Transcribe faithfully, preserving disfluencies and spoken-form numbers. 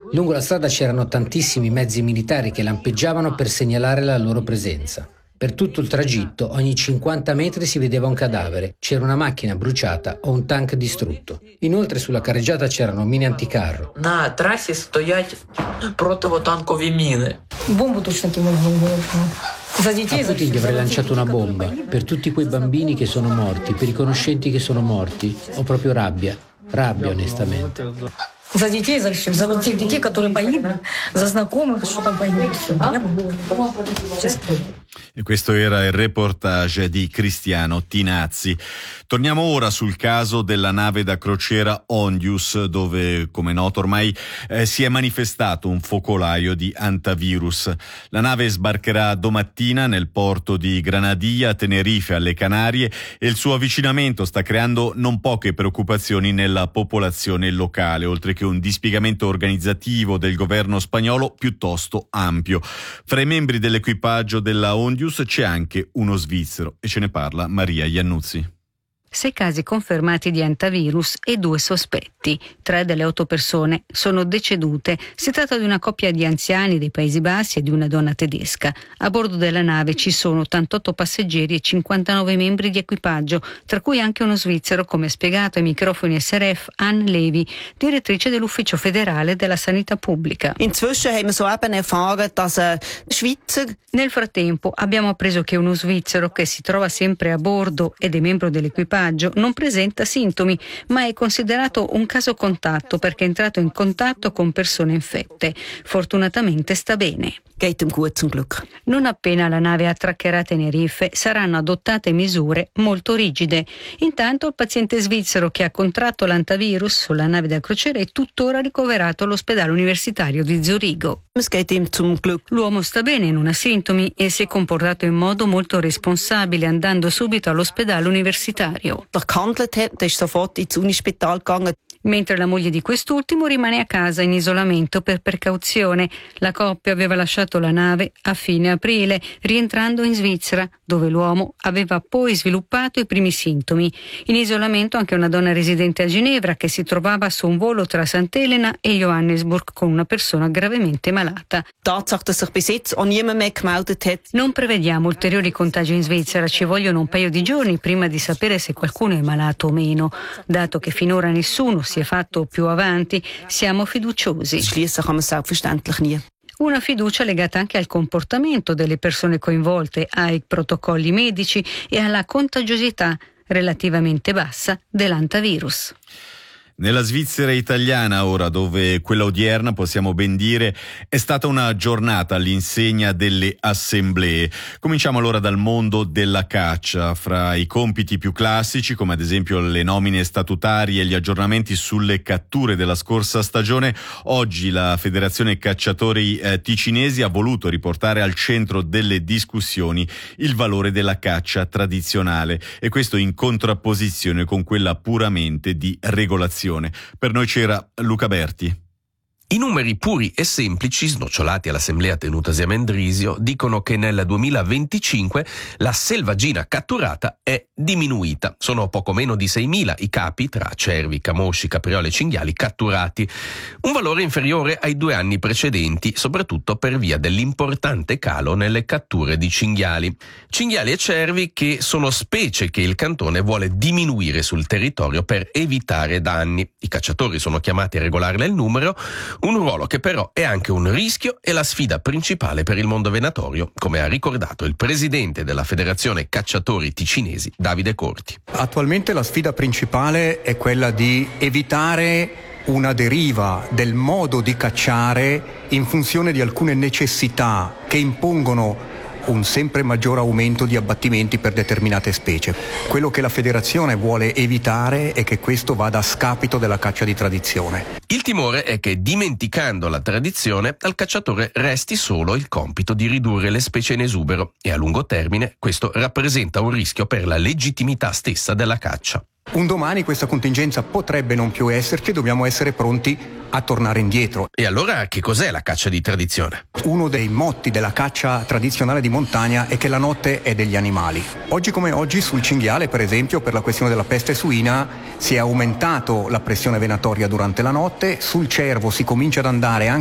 Lungo la strada c'erano tantissimi mezzi militari che lampeggiavano per segnalare la loro presenza. Per tutto il tragitto, ogni cinquanta metri si vedeva un cadavere, c'era una macchina bruciata o un tank distrutto. Inoltre sulla carreggiata c'erano mine anticarro. На трасі стоять противотанкові міни. Бомбу точно кинули в голову. A Putin gli avrei lanciato una bomba. Per tutti quei bambini che sono morti, per i conoscenti che sono morti, ho proprio rabbia, rabbia onestamente. За детей, за всех, за вот тех детей, которые погибли, за знакомых, что там погибли. E questo era il reportage di Cristiano Tinazzi. Torniamo ora sul caso della nave da crociera Ondius, dove, come noto ormai, eh, si è manifestato un focolaio di antivirus. La nave sbarcherà domattina nel porto di Granadilla, Tenerife, alle Canarie, e il suo avvicinamento sta creando non poche preoccupazioni nella popolazione locale, oltre che un dispiegamento organizzativo del governo spagnolo piuttosto ampio. Fra i membri dell'equipaggio della Ondius c'è anche uno svizzero e ce ne parla Maria Iannuzzi. Sei casi confermati di antivirus e due sospetti. Tre delle otto persone sono decedute. Si tratta di una coppia di anziani dei Paesi Bassi e di una donna tedesca. A bordo della nave ci sono ottantotto passeggeri e cinquantanove membri di equipaggio, tra cui anche uno svizzero, come ha spiegato ai microfoni S R F Anne Levy, direttrice dell'Ufficio federale della sanità pubblica. Inzwischen haben wir soeben erfahren, dass ein Schweizer. Nel frattempo abbiamo appreso che uno svizzero che si trova sempre a bordo ed è membro dell'equipaggio non presenta sintomi, ma è considerato un caso contatto perché è entrato in contatto con persone infette. Fortunatamente sta bene. Geht ihm gut, zum Glück. Non appena la nave attraccherà a Tenerife saranno adottate misure molto rigide. Intanto il paziente svizzero che ha contratto l'antivirus sulla nave da crociera è tuttora ricoverato all'ospedale universitario di Zurigo. Es geht ihm zum Glück. L'uomo sta bene, non ha sintomi e si è comportato in modo molto responsabile, andando subito all'ospedale universitario. Der gehandelt hat, der ist sofort ins Unispital gegangen. Mentre la moglie di quest'ultimo rimane a casa in isolamento per precauzione. La coppia aveva lasciato la nave a fine aprile, rientrando in Svizzera, dove l'uomo aveva poi sviluppato i primi sintomi. In isolamento anche una donna residente a Ginevra che si trovava su un volo tra Sant'Elena e Johannesburg con una persona gravemente malata. Tatsache, dass sich bis jetzt auch niemand mehr gemeldet hat. Non prevediamo ulteriori contagi in Svizzera, ci vogliono un paio di giorni prima di sapere se qualcuno è malato o meno. Dato che finora nessuno si è fatto più avanti, siamo fiduciosi. Schließen kann man selbstverständlich nie. Una fiducia legata anche al comportamento delle persone coinvolte, ai protocolli medici e alla contagiosità relativamente bassa dell'antivirus. Nella Svizzera italiana ora, dove quella odierna, possiamo ben dire, è stata una giornata all'insegna delle assemblee. Cominciamo allora dal mondo della caccia. Fra i compiti più classici, come ad esempio le nomine statutarie e gli aggiornamenti sulle catture della scorsa stagione, oggi la Federazione Cacciatori eh, Ticinesi ha voluto riportare al centro delle discussioni il valore della caccia tradizionale, e questo in contrapposizione con quella puramente di regolazione. Per noi c'era Luca Berti. I numeri puri e semplici, snocciolati all'assemblea tenutasi a Mendrisio, dicono che nel duemilaventicinque la selvaggina catturata è diminuita. Sono poco meno di seimila i capi tra cervi, camosci, capriole e cinghiali catturati. Un valore inferiore ai due anni precedenti, soprattutto per via dell'importante calo nelle catture di cinghiali. Cinghiali e cervi che sono specie che il cantone vuole diminuire sul territorio per evitare danni. I cacciatori sono chiamati a regolarne il numero, un ruolo che però è anche un rischio e la sfida principale per il mondo venatorio, come ha ricordato il presidente della Federazione Cacciatori Ticinesi, Davide Corti. Attualmente la sfida principale è quella di evitare una deriva del modo di cacciare in funzione di alcune necessità che impongono un sempre maggiore aumento di abbattimenti per determinate specie. Quello che la federazione vuole evitare è che questo vada a scapito della caccia di tradizione. Il timore è che, dimenticando la tradizione, al cacciatore resti solo il compito di ridurre le specie in esubero, e a lungo termine questo rappresenta un rischio per la legittimità stessa della caccia. Un domani questa contingenza potrebbe non più esserci, dobbiamo essere pronti a tornare indietro. E allora che cos'è la caccia di tradizione? Uno dei motti della caccia tradizionale di montagna è che la notte è degli animali. Oggi come oggi sul cinghiale, per esempio, per la questione della peste suina si è aumentato la pressione venatoria durante la notte, sul cervo si comincia ad andare anche